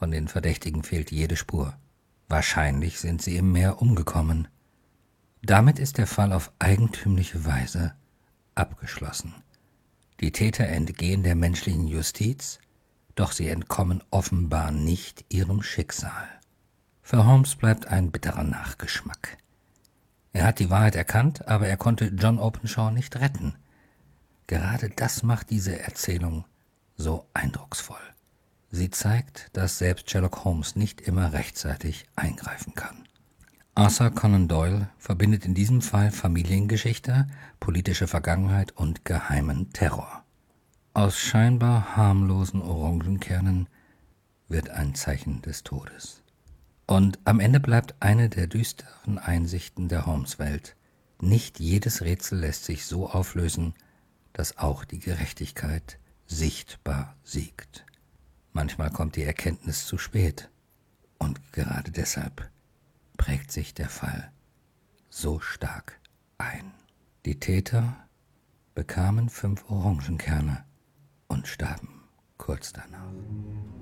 Von den Verdächtigen fehlt jede Spur. Wahrscheinlich sind sie im Meer umgekommen. Damit ist der Fall auf eigentümliche Weise abgeschlossen. Die Täter entgehen der menschlichen Justiz, doch sie entkommen offenbar nicht ihrem Schicksal. Für Holmes bleibt ein bitterer Nachgeschmack. Er hat die Wahrheit erkannt, aber er konnte John Openshaw nicht retten. Gerade das macht diese Erzählung so eindrucksvoll. Sie zeigt, dass selbst Sherlock Holmes nicht immer rechtzeitig eingreifen kann. Arthur Conan Doyle verbindet in diesem Fall Familiengeschichte, politische Vergangenheit und geheimen Terror. Aus scheinbar harmlosen Orangenkernen wird ein Zeichen des Todes. Und am Ende bleibt eine der düsteren Einsichten der Holmes-Welt. Nicht jedes Rätsel lässt sich so auflösen, dass auch die Gerechtigkeit sichtbar siegt. Manchmal kommt die Erkenntnis zu spät. Und gerade deshalb prägt sich der Fall so stark ein. Die Täter bekamen 5 Orangenkerne und starben kurz danach.